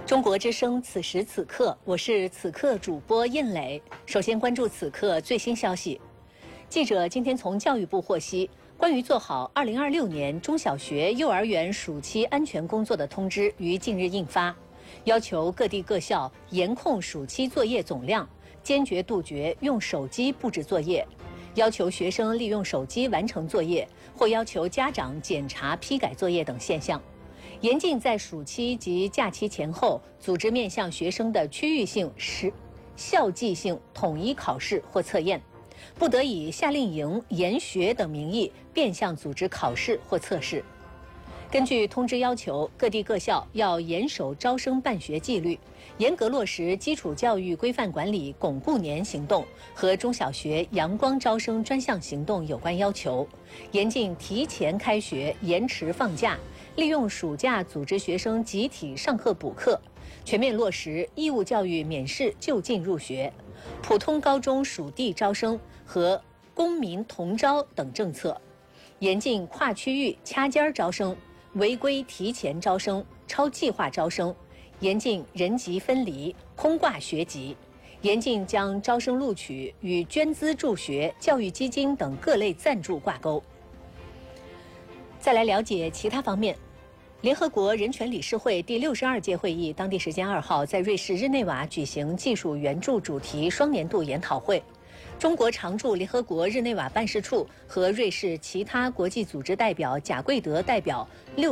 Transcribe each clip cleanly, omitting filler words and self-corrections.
中国之声，此时此刻，我是此刻主播印磊。首先关注此刻最新消息。记者今天从教育部获悉，关于做好2026年中小学、幼儿园暑期安全工作的通知于近日印发，要求各地各校严控暑期作业总量，坚决杜绝用手机布置作业，要求学生利用手机完成作业，或要求家长检查批改作业等现象。严禁在暑期及假期前后组织面向学生的区域性、校际性统一考试或测验，不得以夏令营、研学等名义变相组织考试或测试。根据通知要求，各地各校要严守招生办学纪律，严格落实基础教育规范管理巩固年行动和中小学阳光招生专项行动有关要求，严禁提前开学、延迟放假，利用暑假组织学生集体上课补课，全面落实义务教育免试就近入学、普通高中属地招生和公民同招等政策，严禁跨区域掐尖招生、违规提前招生、超计划招生，严禁人级分离、空挂学籍，严禁将招生录取与捐资助学、教育基金等各类赞助挂钩。再来了解其他方面。联合国人权理事会第62届会议当地时间2号在瑞士日内瓦举行技术援助主题双年度研讨会。中国常驻联合国日内瓦办事处和瑞士其他国际组织代表贾贵德代表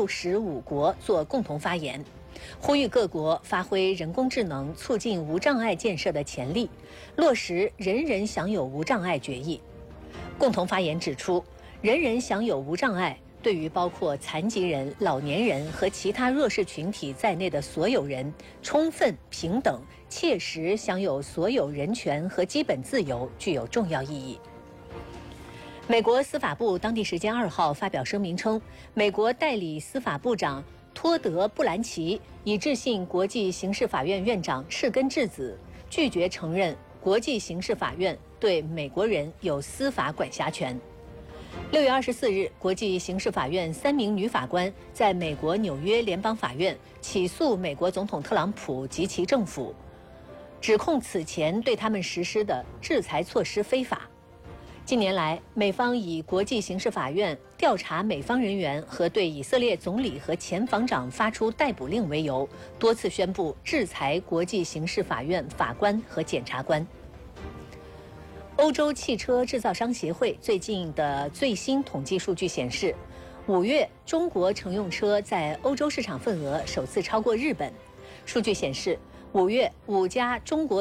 65国作共同发言，呼吁各国发挥人工智能促进无障碍建设的潜力，落实人人享有无障碍决议。共同发言指出，人人享有无障碍对于包括残疾人、老年人和其他弱势群体在内的所有人，充分、平等、切实享有所有人权和基本自由具有重要意义。美国司法部当地时间2号发表声明称，美国代理司法部长托德·布兰奇已致信国际刑事法院院长赤根智子，拒绝承认国际刑事法院对美国人有司法管辖权。6月24日，国际刑事法院3名女法官在美国纽约联邦法院起诉美国总统特朗普及其政府，指控此前对他们实施的制裁措施非法。近年来，美方以国际刑事法院调查美方人员和对以色列总理和前防长发出逮捕令为由，多次宣布制裁国际刑事法院法官和检察官。欧洲汽车制造商协会最近的最新统计数据显示，5月中国乘用车在欧洲市场份额首次超过日本。数据显示，5月5家中国